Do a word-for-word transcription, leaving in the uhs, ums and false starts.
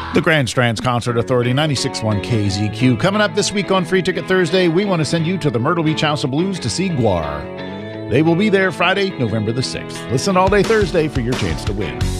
The Grand Strands Concert Authority, ninety-six point one K Z Q. Coming up this week on Free Ticket Thursday, we want to send you to the Myrtle Beach House of Blues to see Gwar. They will be there Friday, November the sixth. Listen all day Thursday for your chance to win.